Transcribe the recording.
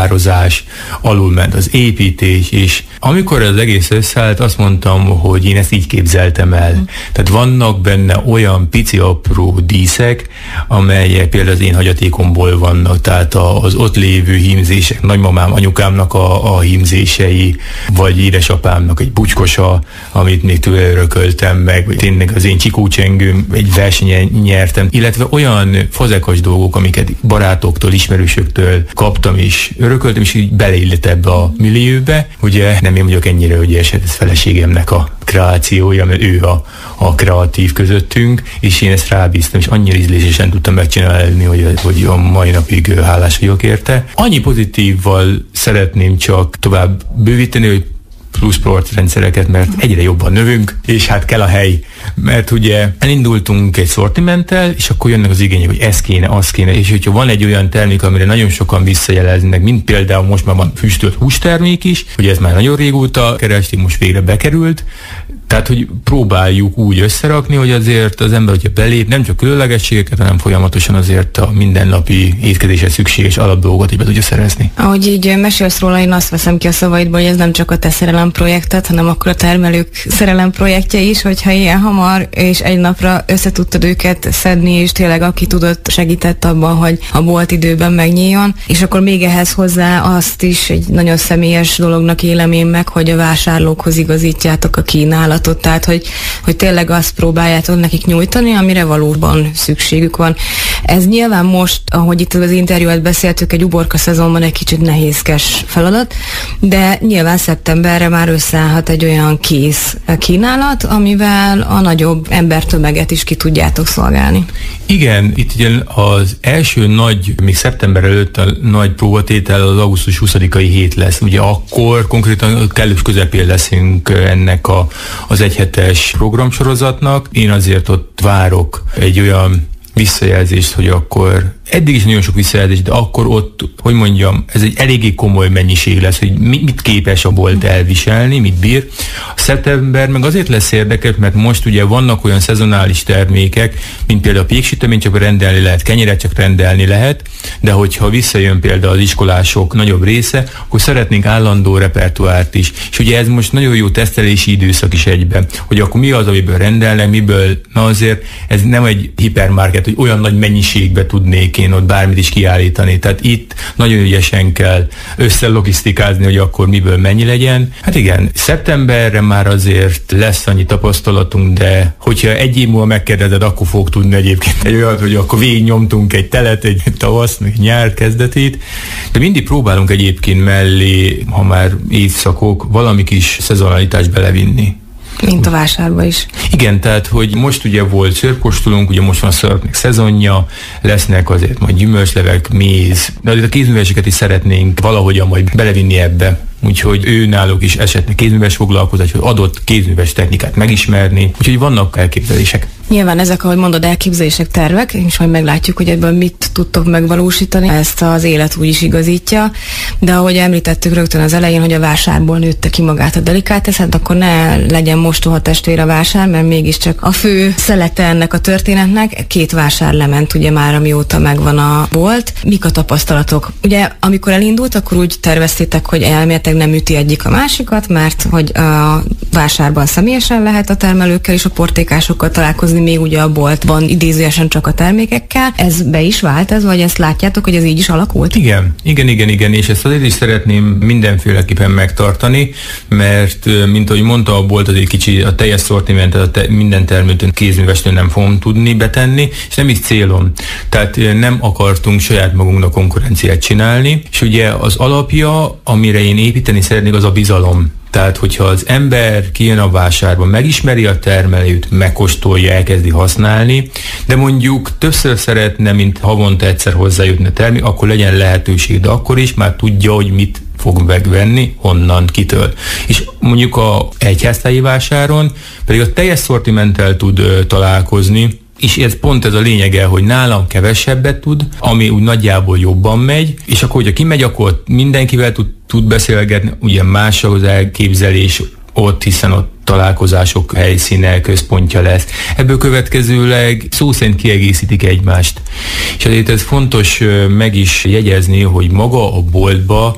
raktározás, alulment az építés, és amikor az egész összeállt, azt mondtam, hogy én ezt így képzeltem el. Tehát vannak benne olyan pici apró díszek, amelyek például az én hagyatékomból vannak, tehát az ott lévő hímzések, nagymamám, anyukámnak a hímzései, vagy édesapámnak egy bucskosa, amit még tőle örököltem meg, vagy tényleg az én csikócsengőm, egy versenyen nyertem, illetve olyan fazekas dolgok, amiket barátoktól, ismerősöktől kaptam és örököltem, és így beleillett ebbe a millióbe. Ugye nem én vagyok ennyire ügyes, ez feleségemnek a kreációja, mert ő a kreatív közöttünk, és én ezt rábíztam, és annyira ízlésesen tudtam megcsinálni, hogy a mai napig hálás vagyok érte. Annyi pozitívval szeretném csak tovább bővíteni, hogy plusz sportrendszereket, mert egyre jobban növünk, és hát kell a hely. Mert ugye elindultunk egy szortimenttel, és akkor jönnek az igények, hogy ez kéne, az kéne, és hogyha van egy olyan termék, amire nagyon sokan visszajeleznek, mint például most már van füstölt hústermék is, hogy ez már nagyon régóta kerestünk, most végre bekerült, tehát, hogy próbáljuk úgy összerakni, hogy azért az ember, hogyha belép, nem csak különlegességeket, hanem folyamatosan azért a mindennapi étkezésre szükséges alapdolgot így be tudja szerezni. Ahogy így mesélsz róla, én azt veszem ki a szavaidból, hogy ez nem csak a te szerelem projektet, hanem akkor a termelők szerelem projektje is, hogyha ilyen hamar és egy napra összetudtad őket szedni, és tényleg aki tudott, segített abban, hogy a bolt időben megnyíljon, és akkor még ehhez hozzá azt is egy nagyon személyes dolognak élem én meg, hogy a vásárlókhoz igazítjátok a kínálatot. Tehát, hogy tényleg azt próbáljátok nekik nyújtani, amire valóban szükségük van. Ez nyilván most, ahogy itt az interjúat beszéltük, egy uborka szezonban egy kicsit nehézkes feladat, de nyilván szeptemberre már összeállhat egy olyan kész kínálat, amivel a nagyobb embertömeget is ki tudjátok szolgálni. Igen, itt ugye az első nagy, még szeptember előtt a nagy próbatétel az augusztus 20-ai hét lesz. Ugye akkor konkrétan kellős közepén leszünk ennek az egyhetes programsorozatnak. Én azért ott várok egy olyan visszajelzést, hogy akkor eddig is nagyon sok visszajelzés, de akkor ott, hogy mondjam, ez egy eléggé komoly mennyiség lesz, hogy mit képes a bolt elviselni, mit bír. A szeptember meg azért lesz érdekes, mert most ugye vannak olyan szezonális termékek, mint például a péksüteményt csak rendelni lehet, kenyeret csak rendelni lehet, de hogyha visszajön például az iskolások nagyobb része, akkor szeretnénk állandó repertoárt is. És ugye ez most nagyon jó tesztelési időszak is egyben, hogy akkor mi az, amiből rendelnek, miből, na azért ez nem egy hipermarket, hogy olyan nagy mennyiségbe tudnék én ott bármit is kiállítani. Tehát itt nagyon ügyesen kell összelogisztikázni, hogy akkor miből mennyi legyen. Hát igen, szeptemberre már azért lesz annyi tapasztalatunk, de hogyha egy év múlva megkérdezed, akkor fog tudni egyébként egy olyat, hogy akkor végignyomtunk egy telet, egy tavasz, egy nyár kezdetét. De mindig próbálunk egyébként mellé, ha már évszakok, valami kis szezonalitást belevinni. Mint a vásárba is. Igen, tehát, hogy most ugye volt szörpkóstolónk, ugye most van a szörpnek szezonja, lesznek azért majd gyümölcslevek, méz, de azért a kézműveseket is szeretnénk valahogyan majd belevinni ebbe. Úgyhogy ő náluk is esetleg kézműves foglalkozás, hogy adott kézműves technikát megismerni, úgyhogy vannak elképzelések. Nyilván ezek, ahogy mondod, elképzelések, tervek, és majd meglátjuk, hogy ebből mit tudtok megvalósítani. Ezt az élet úgy is igazítja, de ahogy említettük rögtön az elején, hogy a vásárból nőtte ki magát a delikáteszet, akkor ne legyen mostoha testvér a vásár, mert mégiscsak a fő szelete ennek a történetnek. 2 vásár lement ugye már, amióta megvan a bolt. Mik a tapasztalatok? Ugye, amikor elindult, akkor úgy terveztétek, hogy elméletileg nem üti egyik a másikat, mert hogy a vásárban személyesen lehet a termelőkkel és a portékásokkal találkozni, még ugye a boltban idézőjesen csak a termékekkel. Ez be is vált ez, vagy ezt látjátok, hogy ez így is alakult? Igen, és ezt azért is szeretném mindenféleképpen megtartani, mert mint ahogy mondta, a bolt azért kicsi, a teljes szortimentet minden termékön kézművestől nem fogom tudni betenni, és nem is célom. Tehát nem akartunk saját magunknak konkurenciát csinálni, és ugye az alapja, amire én építeni szeretnék, az a bizalom. Tehát, hogyha az ember kijön a vásárba, megismeri a termelőt, megkóstolja, elkezdi használni, de mondjuk többször szeretne, mint havonta egyszer hozzájutni a termék, akkor legyen lehetőség, de akkor is már tudja, hogy mit fog megvenni, honnan, kitől. És mondjuk a egyháztáji vásáron pedig a teljes szortimenttel tud találkozni, és ez pont ez a lényege, hogy nálam kevesebbet tud, ami úgy nagyjából jobban megy, és akkor, hogyha kimegy, akkor mindenkivel tud beszélgetni, ugye más az elképzelés ott, hiszen ott találkozások helyszíne, központja lesz. Ebből következőleg szó szerint kiegészítik egymást. És azért ez fontos meg is jegyezni, hogy maga a boltba